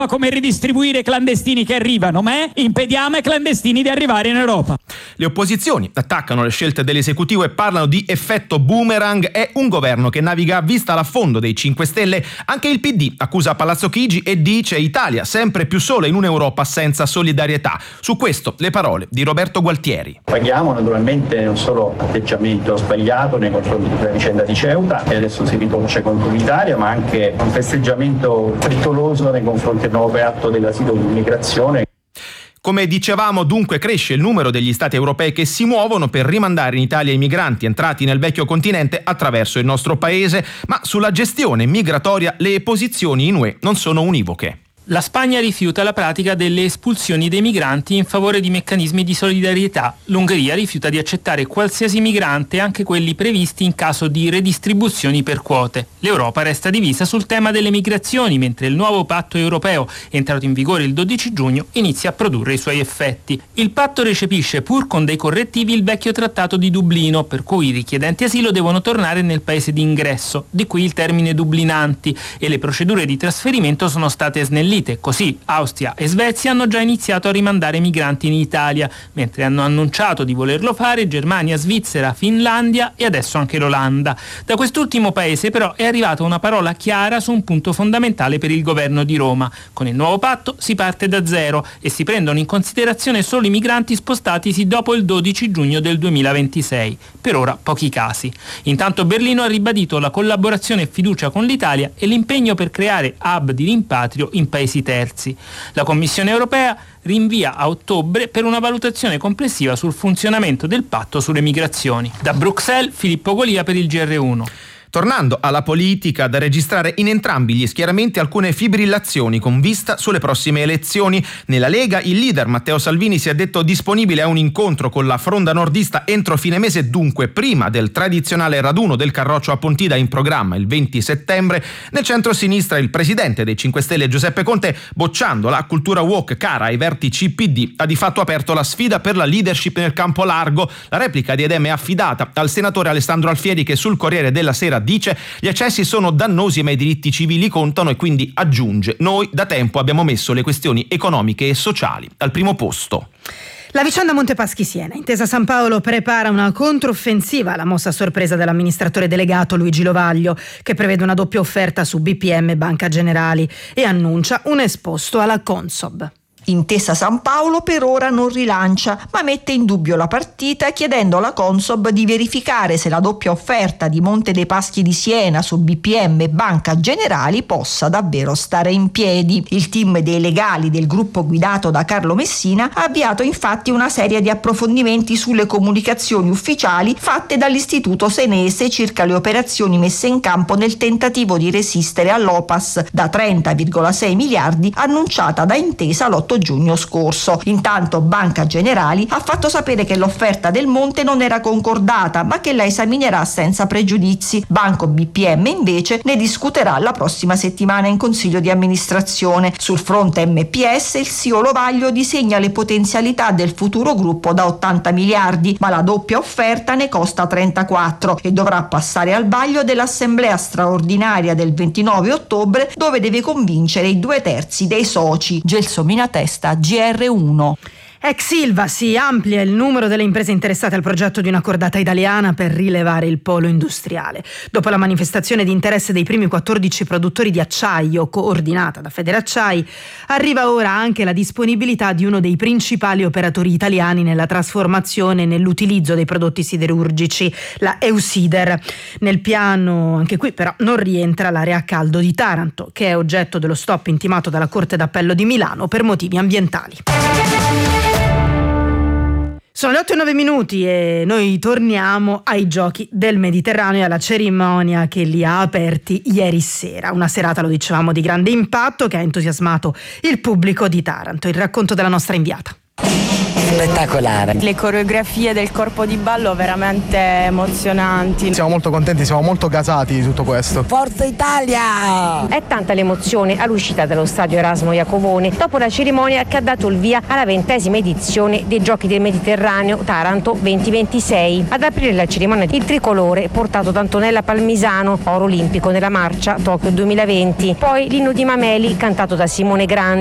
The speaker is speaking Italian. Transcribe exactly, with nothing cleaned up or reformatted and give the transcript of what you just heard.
come ridistribuire i clandestini che arrivano, ma eh? impediamo ai clandestini di arrivare in Europa. Le opposizioni attaccano le scelte dell'esecutivo e parlano di effetto boomerang. È un governo che naviga a vista l'affondo dei cinque Stelle. Anche il P D accusa Palazzo Chigi e dice Italia sempre più sola in un'Europa senza solidarietà. Su questo le parole di Roberto Gualtieri. Paghiamo naturalmente non solo atteggiamento sbagliato nei confronti della vicenda di Ceuta, che adesso si ritorce contro l'Italia, ma anche un festeggiamento frettoloso nei confronti del nuovo patto dell'asilo e dell'immigrazione. Come dicevamo, dunque cresce il numero degli stati europei che si muovono per rimandare in Italia i migranti entrati nel vecchio continente attraverso il nostro paese, ma sulla gestione migratoria le posizioni in U E non sono univoche. La Spagna rifiuta la pratica delle espulsioni dei migranti in favore di meccanismi di solidarietà. L'Ungheria rifiuta di accettare qualsiasi migrante, anche quelli previsti in caso di redistribuzioni per quote. L'Europa resta divisa sul tema delle migrazioni, mentre il nuovo patto europeo, entrato in vigore il dodici giugno, inizia a produrre i suoi effetti. Il patto recepisce, pur con dei correttivi, il vecchio trattato di Dublino, per cui i richiedenti asilo devono tornare nel paese di ingresso, di qui il termine dublinanti, e le procedure di trasferimento sono state snellite. Così Austria e Svezia hanno già iniziato a rimandare migranti in Italia, mentre hanno annunciato di volerlo fare Germania, Svizzera, Finlandia e adesso anche l'Olanda. Da quest'ultimo paese però è arrivata una parola chiara su un punto fondamentale per il governo di Roma. Con il nuovo patto si parte da zero e si prendono in considerazione solo i migranti spostatisi dopo il dodici giugno del duemilaventisei. Per ora pochi casi. Intanto Berlino ha ribadito la collaborazione e fiducia con l'Italia e l'impegno per creare hub di rimpatrio in paesi terzi. La Commissione europea rinvia a ottobre per una valutazione complessiva sul funzionamento del patto sulle migrazioni. Da Bruxelles, Filippo Golia per il G R uno. Tornando alla politica, da registrare in entrambi gli schieramenti alcune fibrillazioni con vista sulle prossime elezioni. Nella Lega il leader Matteo Salvini si è detto disponibile a un incontro con la fronda nordista entro fine mese, dunque prima del tradizionale raduno del Carroccio a Pontida in programma il venti settembre. Nel centro-sinistra il presidente dei cinque Stelle Giuseppe Conte, bocciando la cultura woke cara ai vertici P D, ha di fatto aperto la sfida per la leadership nel campo largo. La replica di Edem è affidata al senatore Alessandro Alfieri, che sul Corriere della Sera dice gli eccessi sono dannosi ma i diritti civili contano, e quindi aggiunge noi da tempo abbiamo messo le questioni economiche e sociali al primo posto. La vicenda Montepaschi Siena. Intesa San Paolo prepara una controffensiva alla mossa a sorpresa dell'amministratore delegato Luigi Lovaglio, che prevede una doppia offerta su B P M e Banca Generali e annuncia un esposto alla Consob. Intesa San Paolo per ora non rilancia, ma mette in dubbio la partita chiedendo alla Consob di verificare se la doppia offerta di Monte dei Paschi di Siena su B P M e Banca Generali possa davvero stare in piedi. Il team dei legali del gruppo guidato da Carlo Messina ha avviato infatti una serie di approfondimenti sulle comunicazioni ufficiali fatte dall'Istituto Senese circa le operazioni messe in campo nel tentativo di resistere all'O P A S da trenta virgola sei miliardi annunciata da Intesa l'otto giugno scorso. Intanto Banca Generali ha fatto sapere che l'offerta del Monte non era concordata, ma che la esaminerà senza pregiudizi. Banco B P M invece ne discuterà la prossima settimana in Consiglio di amministrazione. Sul fronte M P S il C E O Lovaglio disegna le potenzialità del futuro gruppo da ottanta miliardi, ma la doppia offerta ne costa trentaquattro e dovrà passare al vaglio dell'assemblea straordinaria del ventinove ottobre, dove deve convincere i due terzi dei soci. Gelsomina Testa, G R uno. Ex Ilva si amplia il numero delle imprese interessate al progetto di una cordata italiana per rilevare il polo industriale. Dopo la manifestazione di interesse dei primi quattordici produttori di acciaio coordinata da Federacciai, arriva ora anche la disponibilità di uno dei principali operatori italiani nella trasformazione e nell'utilizzo dei prodotti siderurgici, la Eusider. Nel piano, anche qui però, non rientra l'area a caldo di Taranto, che è oggetto dello stop intimato dalla Corte d'Appello di Milano per motivi ambientali. Sono le otto e nove minuti e noi torniamo ai Giochi del Mediterraneo e alla cerimonia che li ha aperti ieri sera. Una serata, lo dicevamo, di grande impatto che ha entusiasmato il pubblico di Taranto. Il racconto della nostra inviata. spettacolare. Le coreografie del corpo di ballo veramente emozionanti. Siamo molto contenti, siamo molto gasati di tutto questo. Forza Italia! È tanta l'emozione all'uscita dallo stadio Erasmo Iacovone dopo la cerimonia che ha dato il via alla ventesima edizione dei Giochi del Mediterraneo Taranto duemilaventisei. Ad aprire la cerimonia il tricolore portato da Antonella Palmisano, oro olimpico nella marcia Tokyo duemilaventi. Poi l'inno di Mameli cantato da Simone Grandi.